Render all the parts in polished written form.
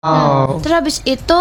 Terus habis itu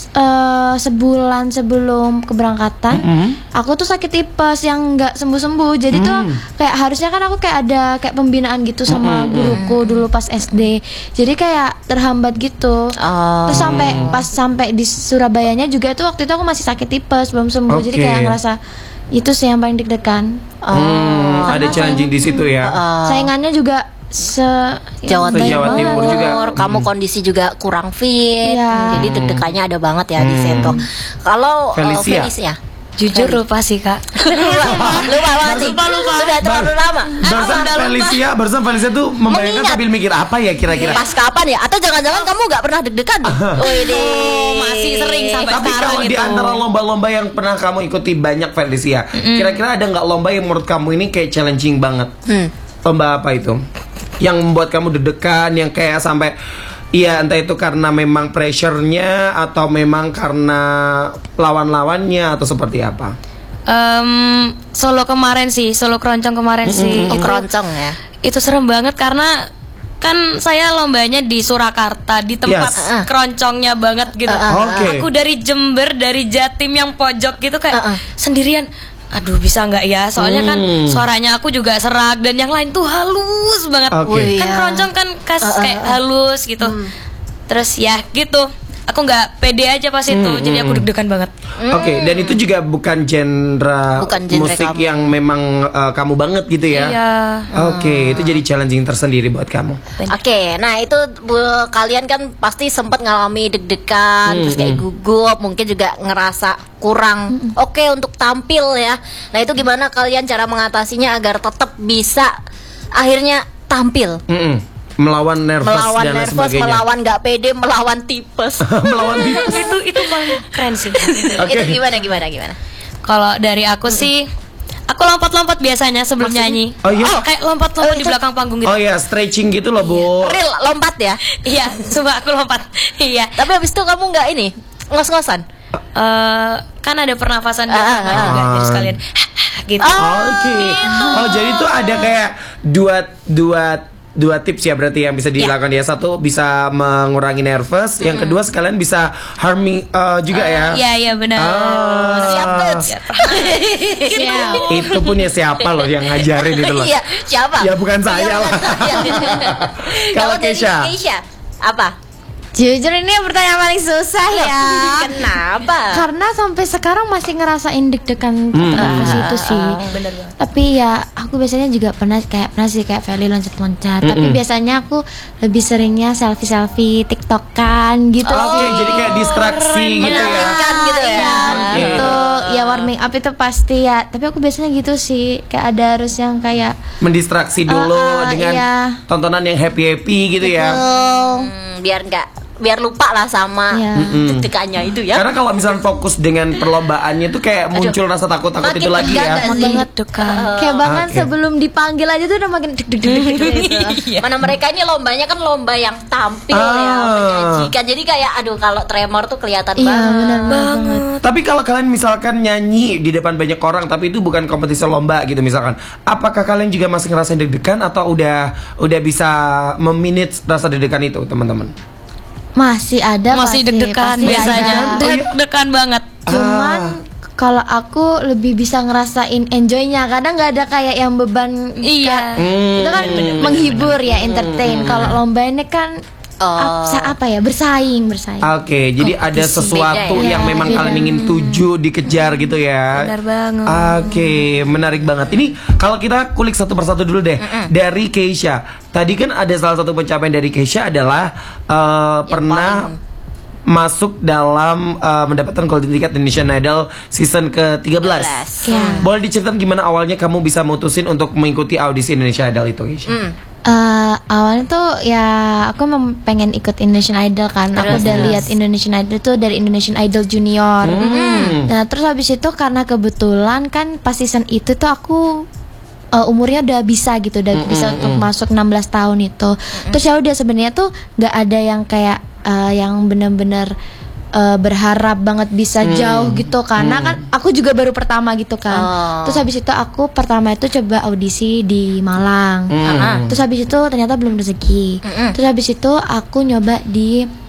sebulan sebelum keberangkatan, aku tuh sakit tipes yang nggak sembuh-sembuh. Jadi tuh kayak harusnya kan aku kayak ada kayak pembinaan gitu sama guruku dulu pas SD. Jadi kayak terhambat gitu. Terus sampai di Surabayanya juga itu waktu itu aku masih sakit tipes belum sembuh. Jadi kayak ngerasa itu sih yang paling deg-degan. Ada challenging di situ ya. Saingannya juga Jawa Timur juga. Kamu kondisi juga kurang fit, jadi deg-degannya ada banget ya di situ. Kalau Felicia. Jujur lupa sih kak. lupa banget. Sudah terlalu lama. Barusan Felicia tuh membayangkan sambil mikir apa ya kira-kira. Pas kapan ya? Atau jangan-jangan kamu nggak pernah deg-degan? Masih sering sampai Tapi sekarang kalau di antara lomba-lomba yang pernah kamu ikuti banyak Felicia, kira-kira ada nggak lomba yang menurut kamu ini kayak challenging banget? Lomba apa itu? Yang membuat kamu deg-degan, yang kayak sampai entah itu karena memang pressure-nya atau memang karena lawan-lawannya atau seperti apa? Solo kemarin sih, Solo Keroncong kemarin sih. Keroncong ya. Itu serem banget karena kan saya lombanya di Surakarta, di tempat keroncongnya banget gitu. Aku dari Jember, dari Jatim yang pojok gitu kayak sendirian. Aduh bisa nggak ya? Soalnya kan suaranya aku juga serak dan yang lain tuh halus banget. Kan keroncong kan kayak halus gitu. Terus ya gitu. Aku nggak pede aja pas itu, jadi aku deg-degan banget. Dan itu juga bukan genre musik kamu yang memang kamu banget gitu ya? Iya. Itu jadi challenging tersendiri buat kamu. Nah itu kalian kan pasti sempat ngalami deg-degan, terus kayak gugup, mungkin juga ngerasa kurang oke untuk tampil ya. Nah itu gimana kalian cara mengatasinya agar tetap bisa akhirnya tampil? Melawan nervous dan lain sebagainya. Melawan nggak pede, melawan tipes. Melawan tipes. Itu paling keren sih. Itu gimana? Kalau dari aku sih, aku lompat-lompat biasanya sebelum nyanyi. Kayak lompat-lompat di belakang panggung gitu. Stretching gitu loh, Bu. Real lompat ya? Iya, coba aku lompat. Iya. Tapi habis itu kamu nggak ini ngos-ngosan? Kan ada pernafasan juga, jadi sekalian gitu. Jadi tuh ada kayak dua tips ya berarti yang bisa dilakukan ya. Satu bisa mengurangi nervous, yang kedua sekalian bisa harming juga ya. Iya benar. Itu punya siapa loh yang ngajarin itu loh? Siapa? Ya bukan saya lah. Kalau Keisha apa? Jujur ini pertanyaan paling susah ya. Kenapa? Karena sampai sekarang masih ngerasain deg-degan pas itu sih. Tapi ya aku biasanya juga pernah sih kayak Feli loncat-loncat. Tapi biasanya aku lebih seringnya selfie TikTokan gitu. Jadi kayak distraksi gitu ya. Gitu. Ya warming up itu pasti ya. Tapi aku biasanya gitu sih. Kayak ada harus yang kayak mendistraksi dulu dengan tontonan yang happy gitu ya. Biar lupa lah sama deg-degannya itu ya. Karena kalau misalnya fokus dengan perlombaannya tuh kayak muncul rasa takut-takut itu lagi ya. Makin deg-degan. Kayak bahkan sebelum dipanggil aja tuh udah makin deg-deg gitu. Mana mereka ini lombanya kan lomba yang tampil ya, menyajikan. Jadi kayak kalau tremor tuh kelihatan banget. Tapi kalau kalian misalkan nyanyi di depan banyak orang tapi itu bukan kompetisi lomba gitu misalkan, apakah kalian juga masih ngerasain deg-degan atau udah bisa memanage rasa deg-degan itu, teman-teman? Masih deg-degan biasanya. Deg-degan banget. Cuman kalau aku lebih bisa ngerasain enjoynya, kadang nggak ada kayak yang beban. Itu kan menghibur ya, entertain. Kalau lomba ini kan bersaing. Jadi ada sesuatu yang memang kalian ingin tuju, dikejar gitu ya. Benar banget. Menarik banget. Ini kalau kita kulik satu persatu dulu deh. Dari Keisha. Tadi kan ada salah satu pencapaian dari Keisha adalah pernah masuk dalam mendapatkan golden ticket Indonesian Idol season ke-13. Boleh diceritakan gimana awalnya kamu bisa mutusin untuk mengikuti audisi Indonesia Idol itu, Keisha? Awalnya tuh ya aku pengen ikut Indonesian Idol kan. Aku udah lihat Indonesian Idol tuh dari Indonesian Idol Junior. Nah terus habis itu karena kebetulan kan pas season itu tuh aku umurnya udah bisa gitu, udah bisa untuk masuk 16 tahun itu. Terus ya udah sebenarnya tuh nggak ada yang kayak yang benar-benar berharap banget bisa jauh gitu, karena kan aku juga baru pertama gitu kan. Terus habis itu aku pertama itu coba audisi di Malang. Terus habis itu ternyata belum rezeki. Terus habis itu aku nyoba di